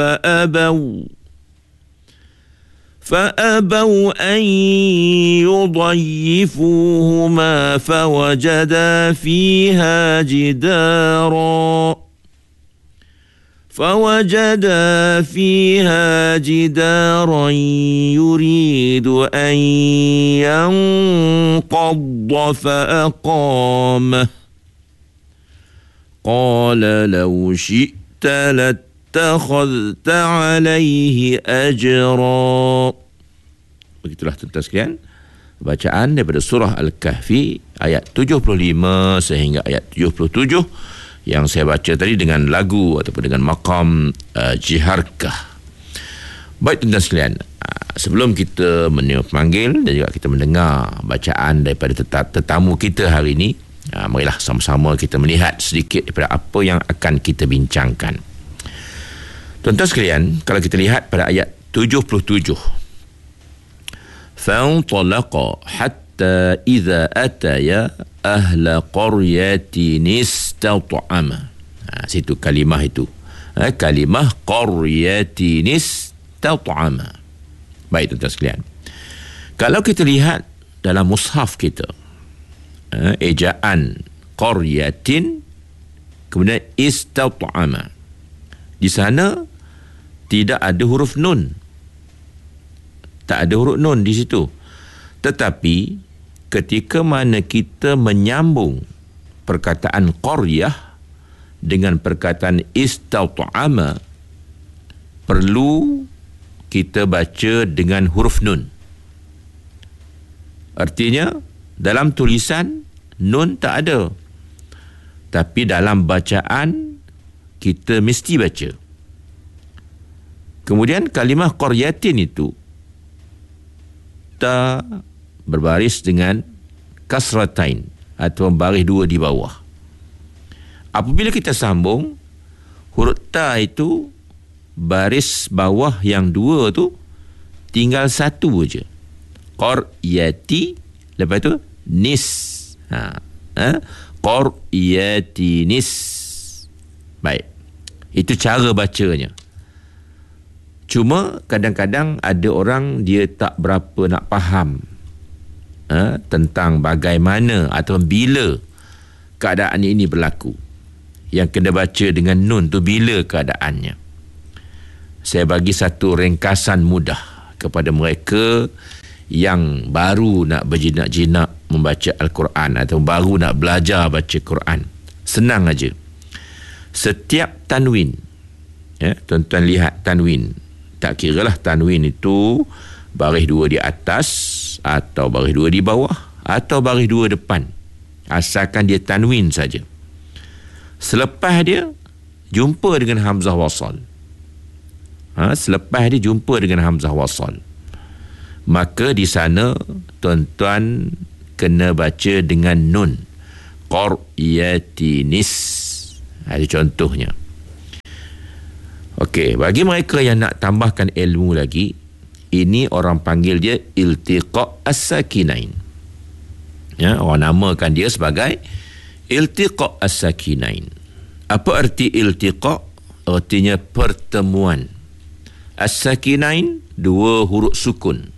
فأبوا أن يضيفوهما فوجدا فيها جدارا يريد أن ينقض فأقامه قال لو شئت لاتخذت عليه أجرا. Begitulah tuan-tuan sekalian, bacaan daripada surah Al-Kahfi ayat 75 sehingga ayat 77 yang saya baca tadi dengan lagu ataupun dengan maqam jiharkah. Baik tuan-tuan sekalian, sebelum kita memanggil dan juga kita mendengar bacaan daripada tetamu kita hari ini, marilah sama-sama kita melihat sedikit daripada apa yang akan kita bincangkan. Tuan-tuan sekalian, kalau kita lihat pada ayat 77, فَانْطَلَقَا حَتَّى إِذَا أَتَيَا أَهْلَ قَرْيَةٍ اسْتَطْعَمَا. Situ kalimah itu. Kalimah قَرْيَةٍ اسْتَطْعَمَا. Baik tuan-tuan sekalian, kalau kita lihat dalam mushaf kita, ejaan qaryatin kemudian istat'ama, di sana tidak ada huruf nun, tak ada huruf nun di situ. Tetapi ketika mana kita menyambung perkataan qaryah dengan perkataan istat'ama, perlu kita baca dengan huruf nun. Artinya dalam tulisan nun tak ada, tapi dalam bacaan kita mesti baca. Kemudian kalimah qaryatin itu ta berbaris dengan kasratain atau baris dua di bawah. Apabila kita sambung, huruf ta itu baris bawah yang dua tu tinggal satu aja. Qaryati, lepas tu nis. Qaryatinis. Baik, itu cara bacanya. Cuma kadang-kadang ada orang dia tak berapa nak faham tentang bagaimana atau bila keadaan ini berlaku. Yang kena baca dengan nun tu bila keadaannya. Saya bagi satu ringkasan mudah kepada mereka yang baru nak berjinak-jinak membaca Al-Quran atau baru nak belajar baca Quran. Senang aja. Setiap tanwin, tuan-tuan lihat tanwin, tak kiralah tanwin itu baris dua di atas atau baris dua di bawah atau baris dua depan, asalkan dia tanwin saja. Selepas dia jumpa dengan hamzah wasal, selepas dia jumpa dengan hamzah wasal, maka di sana tuan-tuan kena baca dengan nun. Qaryatinis. Ada contohnya. Okey, bagi mereka yang nak tambahkan ilmu lagi, ini orang panggil dia iltiqa' as-sakinain. Orang namakan dia sebagai iltiqa' as-sakinain. Apa arti iltiqa'? Artinya pertemuan. As-sakinain, dua huruf sukun.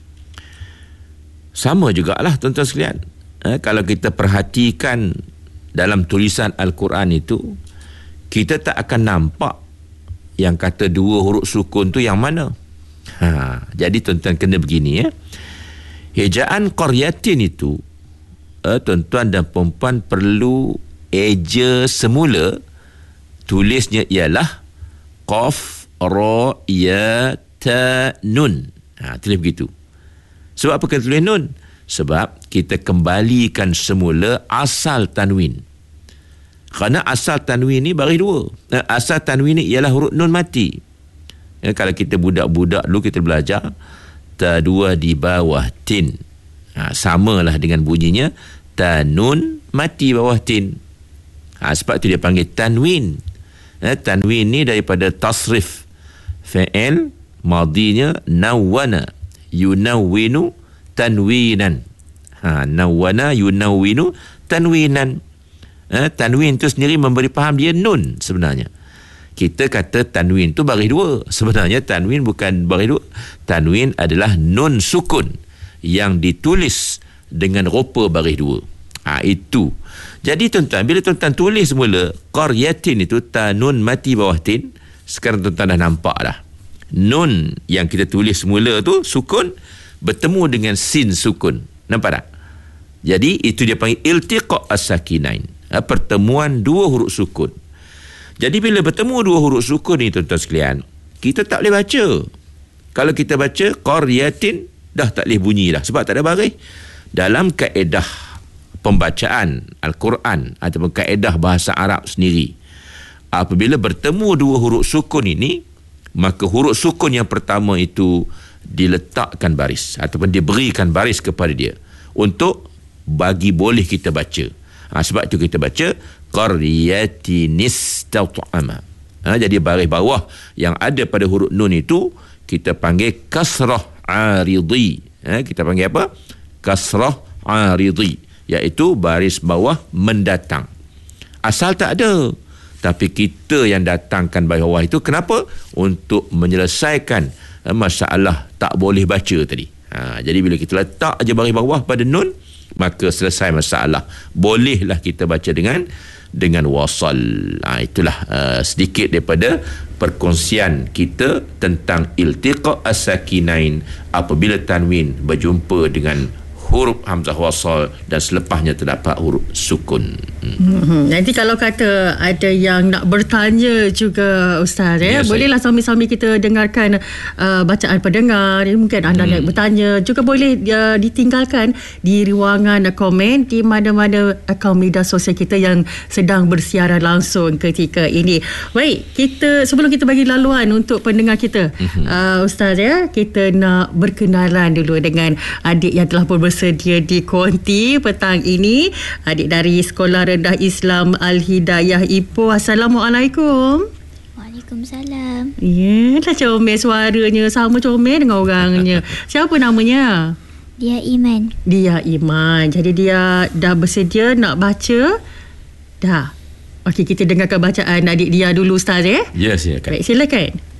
Sama jugalah tuan-tuan sekalian. Kalau kita perhatikan dalam tulisan Al-Quran itu, kita tak akan nampak yang kata dua huruf sukun tu yang mana. Jadi tuan-tuan kena begini ya. Ejaan qaryatin itu, tuan-tuan dan perempuan perlu eja semula, tulisnya ialah qaf ra ya ta nun. Tulis begitu. Sebab apa kena tulis nun? Sebab kita kembalikan semula asal tanwin. Kerana asal tanwin ni baris dua. Asal tanwin ni ialah huruf nun mati. Kalau kita budak-budak dulu kita belajar ta dua di bawah tin. Samalah dengan bunyinya ta nun mati bawah tin. Sebab tu dia panggil tanwin. Tanwin ni daripada tasrif fi'il madinya nawwana yunawwinu tanwinan. Nawwana yunawwinu tanwinan. Tanwin tu sendiri memberi faham dia nun sebenarnya. kita kata tanwin tu baris dua. Sebenarnya tanwin bukan baris dua. Tanwin adalah nun sukun yang ditulis dengan rupa baris dua. Itu. Jadi tuan-tuan, bila tuan-tuan tulis semula qaryatin itu tanun mati bawah tin, sekarang tuan-tuan dah nampak dah. Nun yang kita tulis semula tu sukun bertemu dengan sin sukun. Nampak tak? Jadi itu dia panggil iltiqa' as-sakinain. Pertemuan dua huruf sukun. Jadi bila bertemu dua huruf sukun ni tuan-tuan sekalian, kita tak boleh baca. Kalau kita baca qaryatin, dah tak boleh bunyi dah sebab tak ada baris. Dalam kaedah pembacaan Al-Quran ataupun kaedah bahasa Arab sendiri, apabila bertemu dua huruf sukun ini, maka huruf sukun yang pertama itu diletakkan baris ataupun diberikan baris kepada dia untuk bagi boleh kita baca. Sebab itu kita baca qaryatinis tat'ama. Jadi baris bawah yang ada pada huruf nun itu kita panggil kasrah aridi. Kita panggil apa? Kasrah aridi, iaitu baris bawah mendatang. Asal tak ada, tapi kita yang datangkan baris bawah itu kenapa? Untuk menyelesaikan masalah tak boleh baca tadi. Jadi bila kita letak aja baris bawah pada nun, maka selesai masalah. Bolehlah kita baca dengan wasal. Itulah sedikit daripada perkongsian kita tentang iltiqa' as-sakinain apabila tanwin berjumpa dengan huruf hamzah wasal dan selepasnya terdapat huruf sukun. Nanti kalau kata ada yang nak bertanya juga Ustaz, bolehlah sambil-sambil kita dengarkan bacaan pendengar. Mungkin anda nak bertanya juga, boleh ditinggalkan di ruangan komen di mana-mana akaun media sosial kita yang sedang bersiaran langsung ketika ini. Baik, kita sebelum kita bagi laluan untuk pendengar kita, Ustaz, kita nak berkenalan dulu dengan adik yang telah pun bersedia di konti petang ini. Adik dari Sekolah Rendah Islam Al-Hidayah Ipoh. Assalamualaikum. Waalaikumsalam. Dah comel suaranya, sama comel dengan orangnya. Siapa namanya? Dia Iman. Dia Iman. Jadi dia dah bersedia nak baca? Dah. Okey, kita dengarkan bacaan adik dia dulu Ustaz. Ya, silakan. Baik, silakan.